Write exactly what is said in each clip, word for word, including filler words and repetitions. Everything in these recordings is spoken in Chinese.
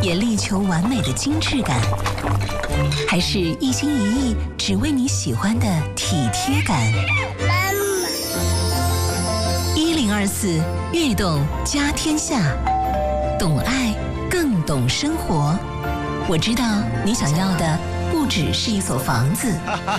也力求完美的精致感，还是一心一意只为你喜欢的体贴感？一零二四悦动家天下，懂爱更懂生活。我知道你想要的不只是一所房子。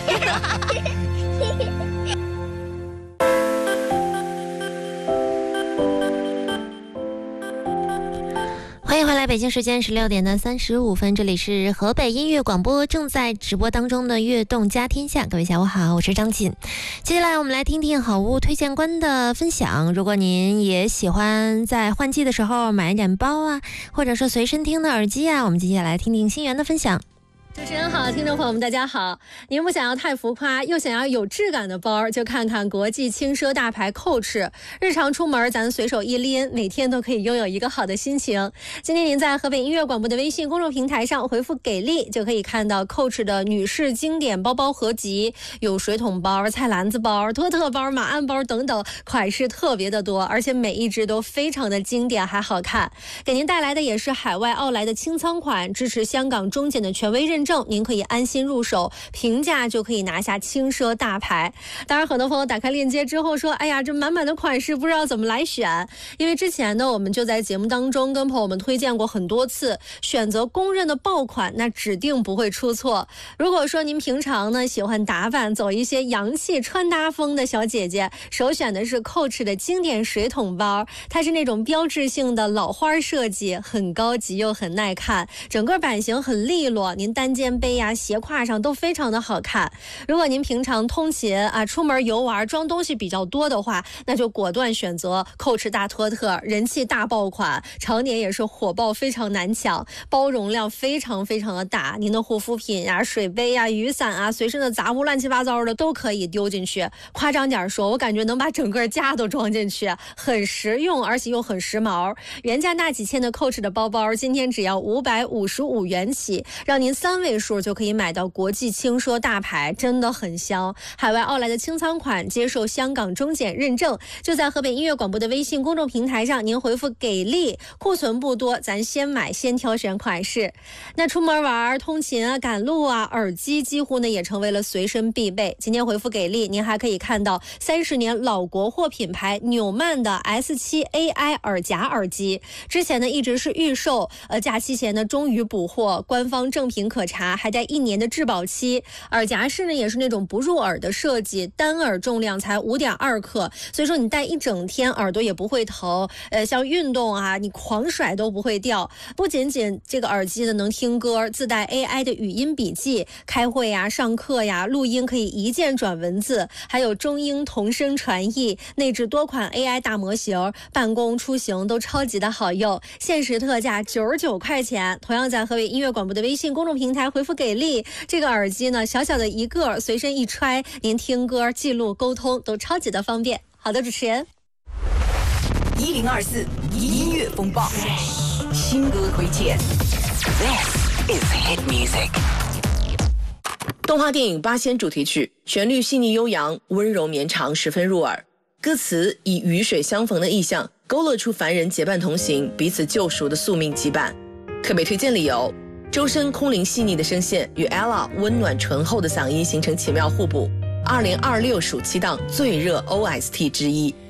欢迎回来，北京时间十六点的三十五分，这里是河北音乐广播，正在直播当中的悦动家天下。各位下午好，我是张锦。接下来我们来听听好物推荐官的分享。如果您也喜欢在换季的时候买一点包啊，或者说随身听的耳机啊，我们接下来听听新源的分享。 主持人好，听众朋友们大家好。您不想要太浮夸，又想要有质感的包，就看看国际轻奢大牌 Coach。日常出门咱随手一拎，每天都可以拥有一个好的心情。今天您在河北音乐广播的微信公众平台上回复给力，就可以看到 Coach 的女士经典包包合集，有水桶包、菜篮子包、托特包、马鞍包等等，款式特别的多，而且每一只都非常的经典还好看。给您带来的也是海外奥莱的清仓款，支持香港中检的权威认证，您可以安心入手，平价就可以拿下轻奢大牌。当然很多朋友打开链接之后说，哎呀，这满满的款式不知道怎么来选。因为之前呢我们就在节目当中跟朋友们推荐过很多次，选择公认的爆款，那指定不会出错。如果说您平常呢喜欢打扮，走一些洋气穿搭风的小姐姐，首选的是 Coach 的经典水桶包，它是那种标志性的老花设计，很高级又很耐看，整个版型很利落，您单肩背呀、斜挎上都非常的好看。如果您平常通勤啊、出门游玩装东西比较多的话，那就果断选择 Coach 大托特，人气大爆款，常年也是火爆，非常难抢，包容量非常非常的大，您的护肤品呀、水杯呀、雨伞啊、随身的杂物乱七八糟的都可以丢进去。夸张点说，我感觉能把整个家都装进去，很实用，而且又很时髦。原价大几千的 Coach 的包包，今天只要五百五十五元起，让您三位数就可以买到国际轻奢大牌，真的很香。海外奥莱的清仓款接受香港中检认证，就在河北音乐广播的微信公众平台上，您回复给力，库存不多，咱先买先挑选款式。那出门玩、通勤啊、赶路啊，耳机几乎呢也成为了随身必备。今天回复给力，您还可以看到三十年老国货品牌纽曼的 S 七 A I 耳夹耳机，之前呢一直是预售，呃，假期前呢终于补货，官方正品可查，还带一年的质保期。耳夹式呢也是那种不入耳的设计，单耳重量才 五点二克，所以说你戴一整天耳朵也不会疼，呃，像运动啊你狂甩都不会掉。不仅仅这个耳机呢能听歌，自带 A I 的语音笔记，开会呀、上课呀、录音可以一键转文字，还有中英同声传译，内置多款 A I 大模型，办公出行都超级的好用。限时特价九十九块钱，同样在河北音乐广播的微信公众平台回复给力，这个耳机呢小小的一个，随身一揣，您听歌、记录、沟通都超级的方便。好的，主持人。 一零二四音乐风暴，新歌推荐。This is hit music。 动画电影《八仙》主题曲，旋律细腻悠扬，温柔绵长，十分入耳。歌词以雨水相逢的意象，勾勒出凡人结伴同行、彼此救赎的宿命羁绊。特别推荐理由：周深空灵细腻的声线与 Ella 温暖醇厚的嗓音形成奇妙互补。二零二六暑期档最热 O S T 之一。